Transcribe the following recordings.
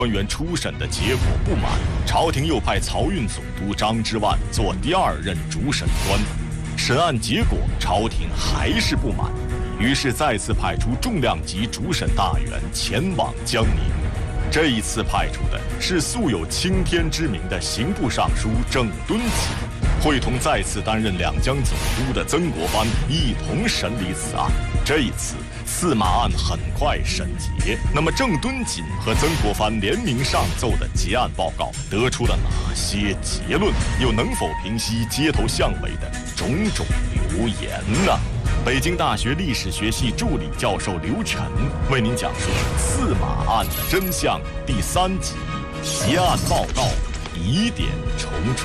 官员初审的结果不满，朝廷又派漕运总督张之万做第2任主审官。审案结果，朝廷还是不满，于是再次派出重量级主审大员前往江宁。这一次派出的是素有青天之名的刑部尚书郑敦锦，会同再次担任两江总督的曾国藩一同审理此案。这一次驷马案很快审结。那么郑敦锦和曾国藩联名上奏的结案报告得出了哪些结论？又能否平息街头巷尾的种种流言呢？北京大学历史学系助理教授刘全为您讲述驷马案的真相第3集：结案报告疑点重重。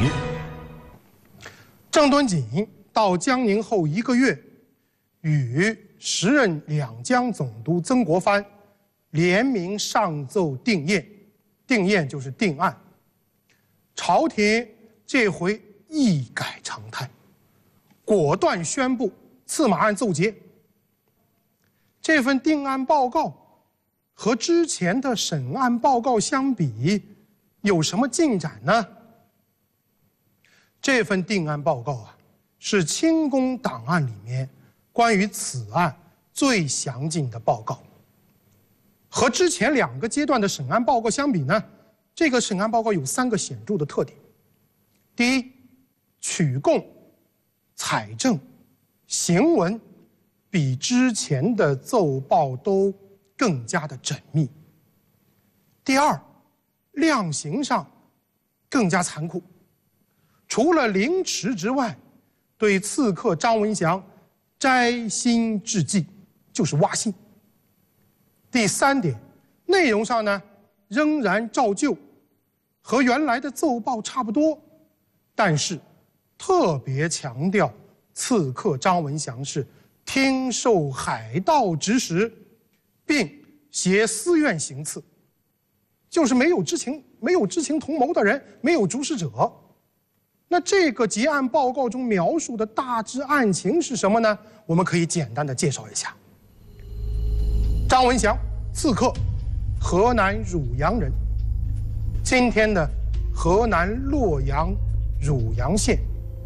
郑敦锦到江宁后1个月，与时任两江总督曾国藩联名上奏定谳，定谳就是定案。朝廷这回一改常态，果断宣布驷马案奏结。这份定案报告和之前的审案报告相比，有什么进展呢？这份定案报告啊，是清宫档案里面关于此案最详尽的报告。和之前2个阶段的审案报告相比呢，这个审案报告有3个显著的特点。第一，取供、采证、行文比之前的奏报都更加的缜密。第二，量刑上更加残酷，除了凌迟之外，对刺客张文祥摘心治计，就是挖心。第3点，内容上呢仍然照旧，和原来的奏报差不多，但是特别强调刺客张文祥是听受海盗指使，并携私怨行刺，就是没有知情同谋的人，没有主使者。那这个结案报告中描述的大致案情是什么呢？我们可以简单的介绍一下。张文祥，刺客，河南汝阳人，今天的河南洛阳汝阳县。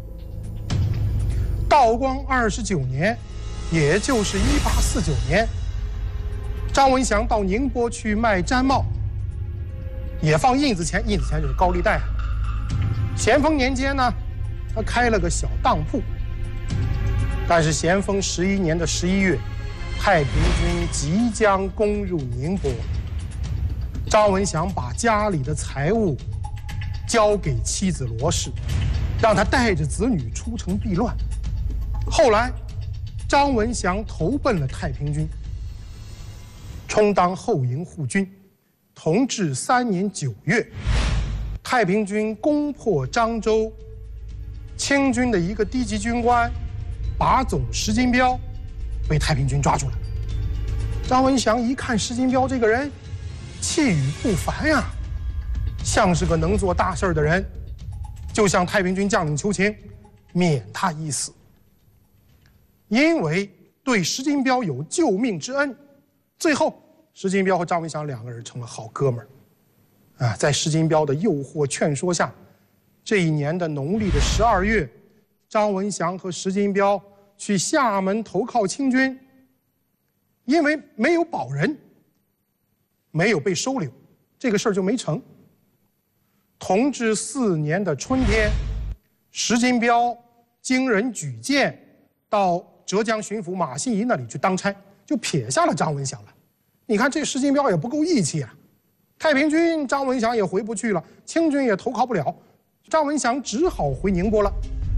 道光29年，也就是1849年，张文祥到宁波去卖毡帽，也放印子钱，印子钱就是高利贷。咸丰年间呢，他开了个小当铺。但是咸丰11年的11月，太平军即将攻入宁波，张文祥把家里的财物交给妻子罗氏，让他带着子女出城避乱。后来，张文祥投奔了太平军，充当后营护军。同治3年9月，太平军攻破漳州，清军的一个低级军官把总石金彪被太平军抓住了。张文祥一看石金彪这个人气宇不凡呀，像是个能做大事的人，就向太平军将领求情，免他一死。因为对石金彪有救命之恩，最后石金彪和张文祥2个人成了好哥们儿。在石金彪的诱惑劝说下，这一年的农历的12月，张文祥和石金彪去厦门投靠清军，因为没有保人，没有被收留，这个事儿就没成。同治4年的春天，石金彪经人举荐到浙江巡抚马新贻那里去当差，就撇下了张文祥了。你看这石金彪也不够义气啊！太平军张文祥也回不去了，清军也投靠不了，张文祥只好回宁波了。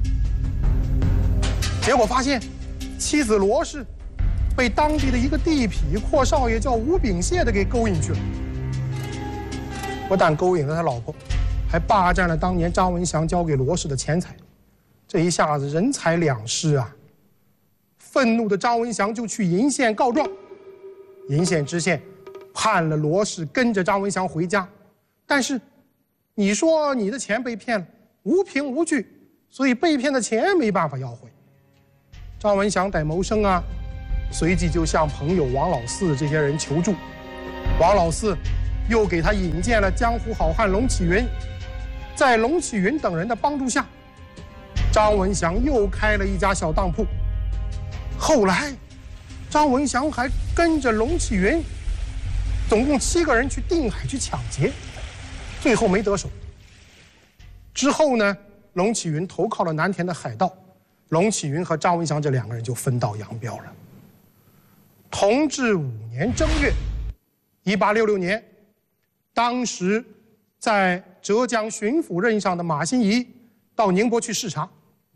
结果发现，妻子罗氏被当地的一个地痞阔少爷叫吴秉谢的给勾引去了。不但勾引了他老婆，还霸占了当年张文祥交给罗氏的钱财。这一下子人财两失啊！愤怒的张文祥就去鄞县告状。鄞县知县判了罗氏跟着张文祥回家，但是你说你的钱被骗了，无凭无据，所以被骗的钱没办法要回。张文祥得谋生啊，随即就向朋友王老四这些人求助。王老四又给他引荐了江湖好汉龙启云。在龙启云等人的帮助下，张文祥又开了一家小当铺。后来，张文祥还跟着龙启云，总共7个人去定海去抢劫，最后没得手。之后呢，龙启云投靠了南田的海盗，龙启云和张文祥这2个人就分道扬镳了。同治5年正月，1866年，当时在浙江巡抚任上的马新贻到宁波去视察，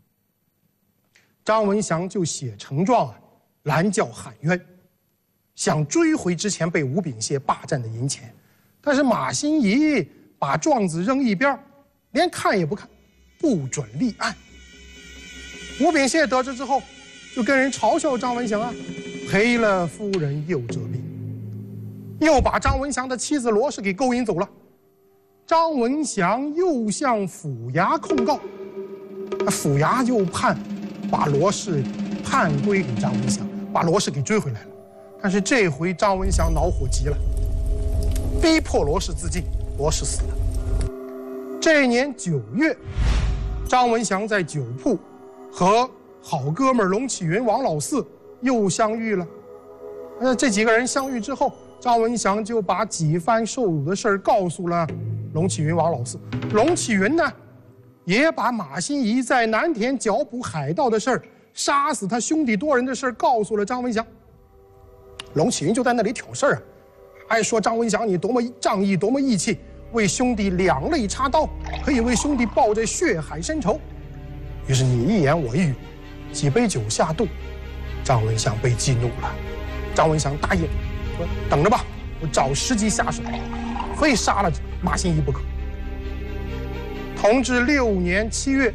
张文祥就写呈状拦轿喊冤，想追回之前被吴秉宪霸占的银钱，但是马新贻把状子扔一边，连看也不看，不准立案。吴秉宪得知之后，就跟人嘲笑张文祥赔了夫人又折兵，又把张文祥的妻子罗氏给勾引走了。张文祥又向府衙控告，府衙就把罗氏判归给张文祥，把罗氏给追回来了。但是这回张文祥恼火极了，逼迫罗氏自尽，罗氏死了。这年9月，张文祥在酒铺和好哥们龙启云、王老四又相遇了。这几个人相遇之后，张文祥就把几番受辱的事儿告诉了龙启云、王老四。龙启云呢，也把马新贻在南田剿捕海盗的事儿、杀死他兄弟多人的事儿告诉了张文祥。龙启云就在那里挑事儿还说张文祥你多么仗义，多么义气，为兄弟两肋插刀，可以为兄弟报这血海深仇。于是你一言我一语，几杯酒下肚，张文祥被激怒了。张文祥答应说：“等着吧，我找时机下手，非杀了马新贻不可。”同治6年7月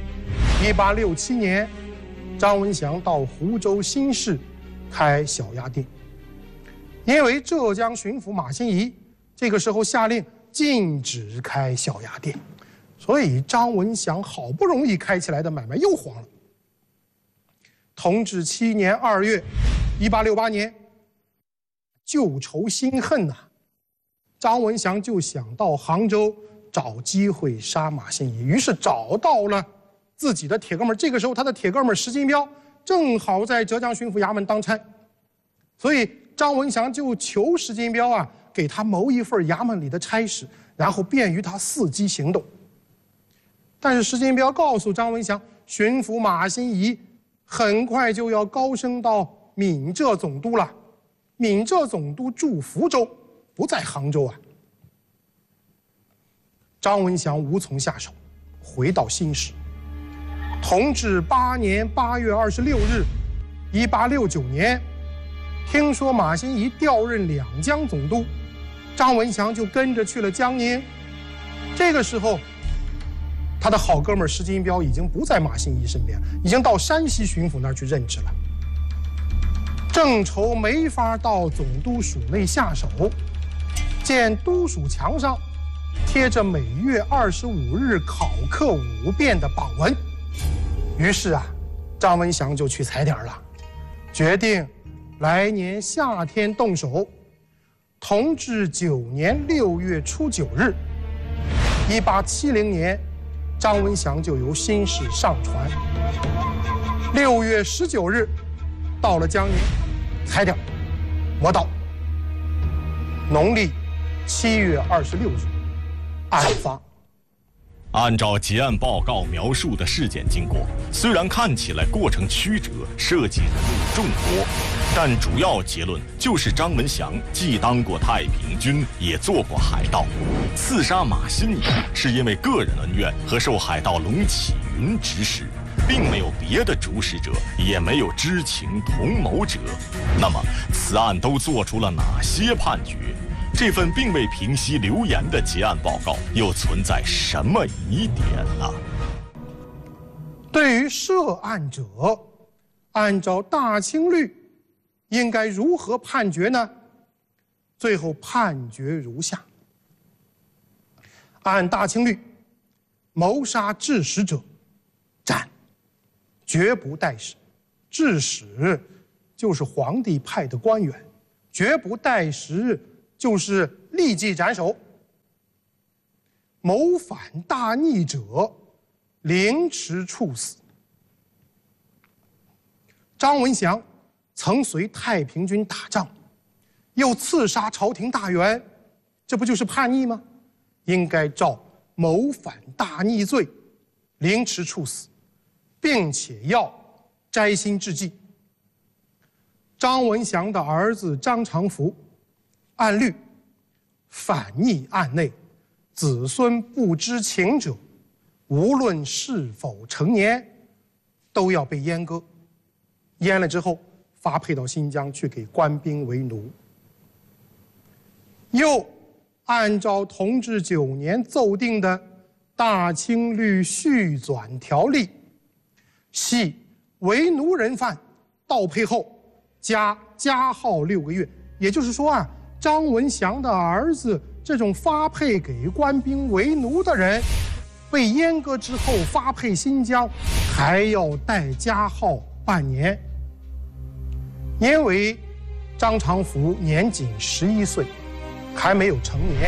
，1867年，张文祥到湖州新市开小鸭店。因为浙江巡抚马新贻这个时候下令禁止开小鸭店，所以张文祥好不容易开起来的买卖又黄了。同治7年2月，1868年，旧仇新恨张文祥就想到杭州找机会杀马新贻，于是找到了自己的铁哥们。这个时候他的铁哥们石金彪正好在浙江巡抚衙门当差，所以张文祥就求石金彪给他谋一份衙门里的差事，然后便于他伺机行动。但是石金彪告诉张文祥，巡抚马新贻很快就要高升到闽浙总督了，闽浙总督驻福州，不在杭州张文祥无从下手，回到新市。同治8年8月26日，1869年，听说马新贻调任两江总督，张文祥就跟着去了江宁。这个时候，他的好哥们石金彪已经不在马新贻身边，已经到山西巡抚那儿去任职了。正愁没法到总督署内下手，见督署墙上贴着每月25日考课5遍的榜文，于是张文祥就去踩点了，决定来年夏天动手。同治9年6月初9日，1870年，张文祥就由新市上船。6月19日，到了江宁，踩点，磨刀。农历7月26日，案发。 按照结案报告描述的事件经过，虽然看起来过程曲折，涉及人物众多，但主要结论就是张文祥既当过太平军，也做过海盗。刺杀马新贻是因为个人恩怨和受海盗龙启云指使，并没有别的主使者，也没有知情同谋者。那么，此案都做出了哪些判决？这份并未平息流言的结案报告又存在什么疑点呢？ 对于涉案者，按照大清律，应该如何判决呢？最后判决如下：按大清律，谋杀致使者，斩，绝不待使。致使就是皇帝派的官员，绝不待使就是立即斩首；谋反大逆者，凌迟处死。张文祥曾随太平军打仗，又刺杀朝廷大员，这不就是叛逆吗？应该照谋反大逆罪，凌迟处死，并且要摘心治罪。张文祥的儿子张长福，按律反逆案内，子孙不知情者，无论是否成年，都要被阉割。阉了之后，发配到新疆去给官兵为奴。又按照同治9年奏定的《大清律续纂条例》，系为奴人犯倒配后加号6个月。也就是说啊，张文祥的儿子这种发配给官兵为奴的人，被阉割之后发配新疆，还要带加号半年。因为张长福年仅11岁，还没有成年，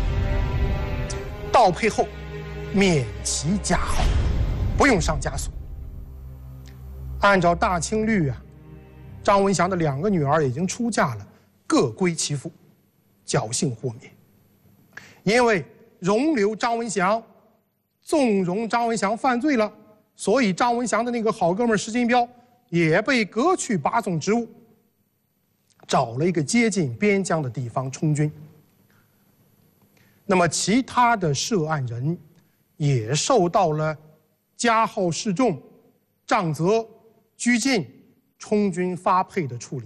倒配后免其加号，不用上枷锁。按照大清律啊，张文祥的2个女儿已经出嫁了，各归其父，侥幸豁免。因为容留张文祥，纵容张文祥犯罪了，所以张文祥的那个好哥们石金彪也被革去拔总职务，找了一个接近边疆的地方充军。那么其他的涉案人也受到了加号示众、杖责、拘禁、充军发配的处理。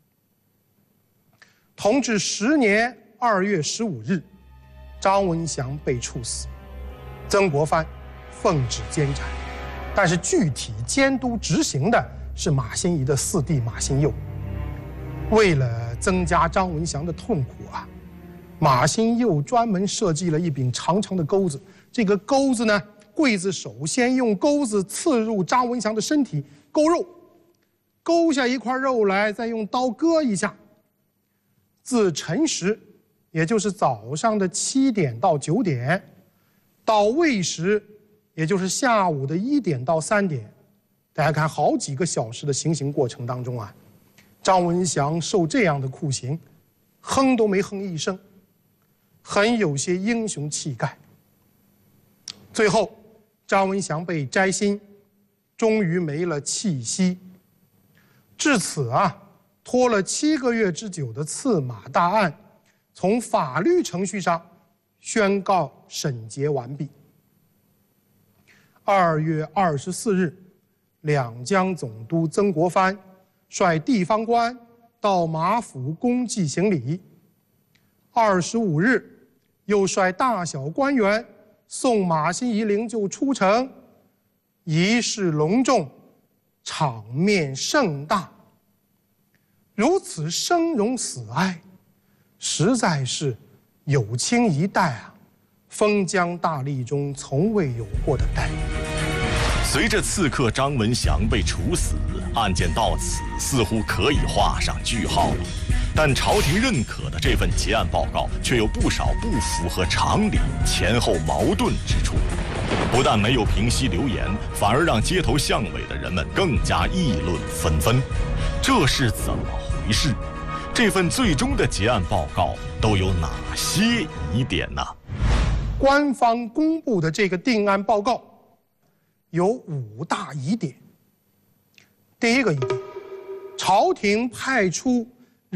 同治10年2月15日，张文祥被处死，曾国藩奉旨监斩，但是具体监督执行的是马新贻的4弟马新佑。为了增加张文祥的痛苦啊，马新佑专门设计了一柄长长的钩子。这个钩子呢，刽子手先用钩子刺入张文祥的身体，勾肉，勾下一块肉来，再用刀割一下。自晨时，也就是早上的7点到9点，到未时，也就是下午的1点到3点，大家看好几个小时的行刑过程当中啊，张文祥受这样的酷刑，哼都没哼一声，很有些英雄气概。最后，张文祥被摘心，终于没了气息。至此啊，拖了7个月之久的刺马大案，从法律程序上宣告审结完毕。2月24日，两江总督曾国藩率地方官到马府公祭行礼。25日，又率大小官员送马新贻灵柩出城，仪式隆重，场面盛大。如此生荣死哀，实在是有清一代啊封疆大吏中从未有过的待遇。 随着刺客张文祥被处死，案件到此似乎可以画上句号了。但朝廷认可的这份结案报告却有不少不符合常理、前后矛盾之处。不但没有平息流言，反而让街头巷尾的人们更加议论纷纷。这是怎么回事？这份最终的结案报告都有哪些疑点呢？ 官方公布的这个定案报告有5大疑点。第一个疑点，朝廷派出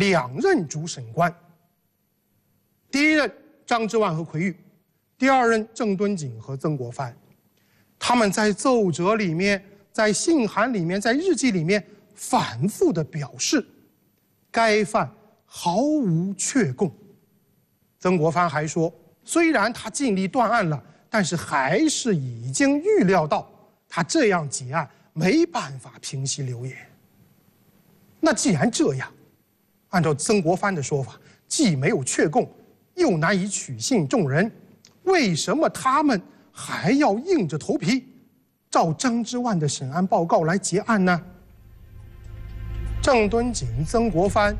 2任主审官，第一任张之万和奎玉，第2任郑敦锦和曾国藩。他们在奏折里面、在信函里面、在日记里面反复地表示，该犯毫无确供。曾国藩还说，虽然他尽力断案了，但是还是已经预料到他这样结案没办法平息流言。那既然这样，按照曾国藩的说法，既没有确供，又难以取信众人，为什么他们还要硬着头皮照张之万的审案报告来结案呢？郑敦锦、曾国藩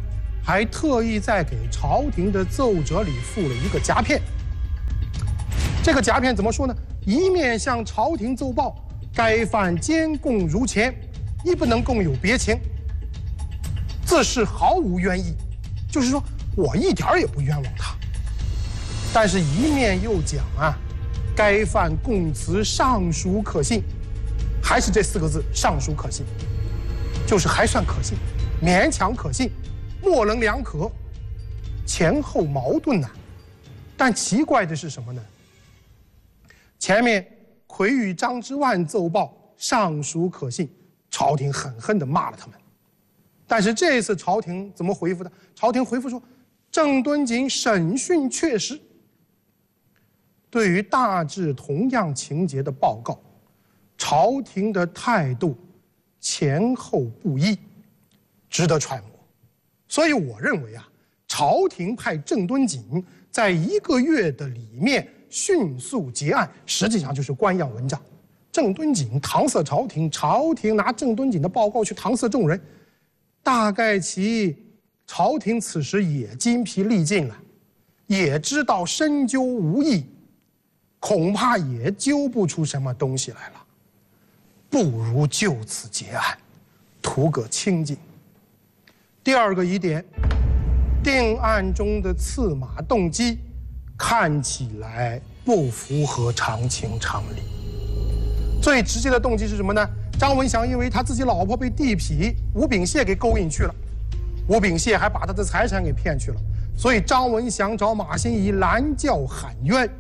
还特意在给朝廷的奏折里附了一个夹片。这个夹片怎么说呢？一面向朝廷奏报该犯监供如前，亦不能共有别情，自是毫无冤意，就是说我一点也不冤枉他。但是，一面又讲该犯供词尚属可信，还是这4个字“尚属可信”，就是还算可信，勉强可信，模棱两可，前后矛盾呐。但奇怪的是什么呢？前面魁与张之万奏报尚属可信，朝廷狠狠地骂了他们。但是这次朝廷怎么回复的？朝廷回复说，郑敦锦审讯确实。对于大致同样情节的报告，朝廷的态度前后不一，值得揣摩。所以我认为朝廷派郑敦锦在1个月的里面迅速结案，实际上就是官样文章。郑敦锦搪塞朝廷，朝廷拿郑敦锦的报告去搪塞众人，大概朝廷此时也筋疲力尽了，也知道深究无益，恐怕也揪不出什么东西来了，不如就此结案，图个清净。第2个疑点，定案中的刺马动机看起来不符合常情常理。最直接的动机是什么呢？张文祥因为他自己老婆被地痞吴秉宪给勾引去了，吴秉宪还把他的财产给骗去了，所以张文祥找马新贻拦轿喊冤。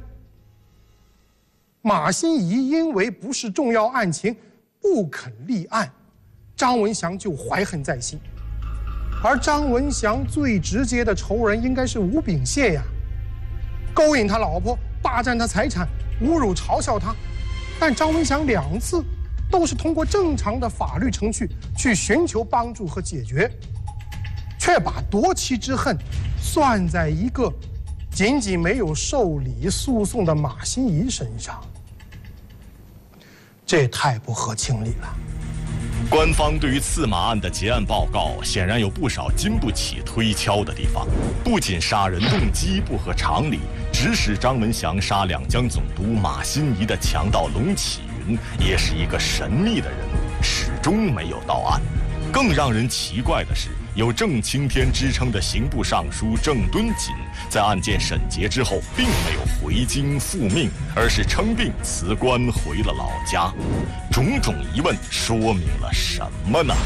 马新贻因为不是重要案情不肯立案，张文祥就怀恨在心。而张文祥最直接的仇人应该是吴秉宪呀，勾引他老婆，霸占他财产，侮辱嘲笑他。但张文祥2次都是通过正常的法律程序去寻求帮助和解决，却把夺妻之恨算在一个仅仅没有受理诉讼的马新贻身上，这也太不合情理了。 官方对于刺马案的结案报告显然有不少经不起推敲的地方，不仅杀人动机不合常理，指使张文祥杀两江总督马新贻的强盗龙启云也是一个神秘的人物，始终没有到案。更让人奇怪的是，有郑青天之称的刑部尚书郑敦锦在案件审结之后并没有回京复命，而是称病辞官回了老家。种种疑问说明了什么呢？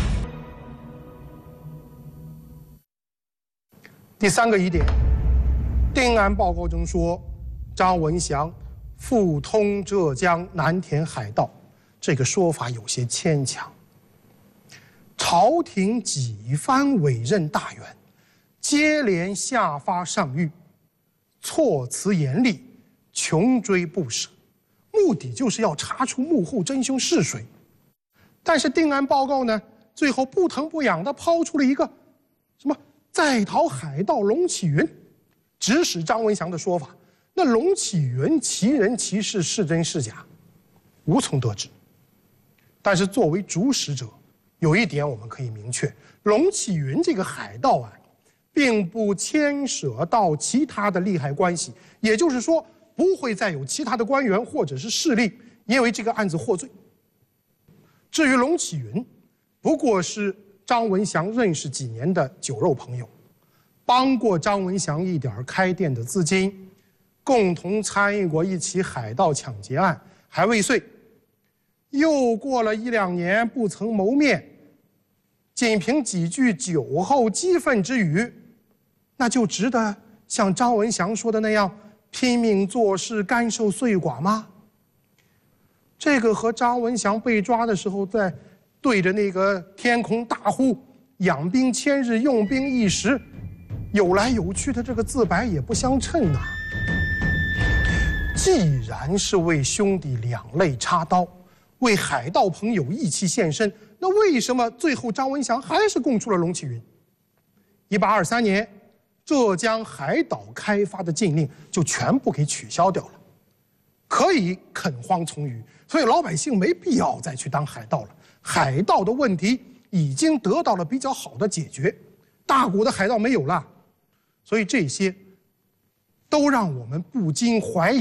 第3个疑点，定案报告中说张文祥复通浙江南填海盗，这个说法有些牵强。朝廷几番委任大员，接连下发上谕，措辞严厉，穷追不舍，目的就是要查出幕后真凶是谁。但是定案报告呢，最后不疼不痒地抛出了一个什么在逃海盗龙启云，指使张文祥的说法。那龙启云其人其事是真是假，无从得知。但是作为主使者，有一点我们可以明确，龙启云这个海盗案并不牵涉到其他的利害关系，也就是说不会再有其他的官员或者是势力因为这个案子获罪。至于龙启云，不过是张文祥认识几年的酒肉朋友，帮过张文祥一点开店的资金，共同参与过一起海盗抢劫案，还未遂。又过了1、2年不曾谋面，仅凭几句酒后激愤之语，那就值得像张文祥说的那样拼命做事甘受岁寡吗？这个和张文祥被抓的时候在对着那个天空大呼养兵千日用兵一时，有来有去的这个自白也不相称呐。既然是为兄弟两肋插刀，为海盗朋友义气献身，那为什么最后张文祥还是供出了龙启云？1823年，浙江海岛开发的禁令就全部给取消掉了，可以垦荒从渔，所以老百姓没必要再去当海盗了。海盗的问题已经得到了比较好的解决， 大股的海盗没有了，所以这些都让我们不禁怀疑。